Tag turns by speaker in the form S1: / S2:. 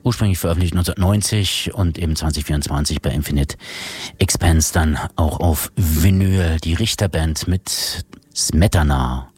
S1: ursprünglich veröffentlicht 1990 und eben 2024 bei Infinite Expanse dann auch auf Vinyl. Die Richterband mit Smetana.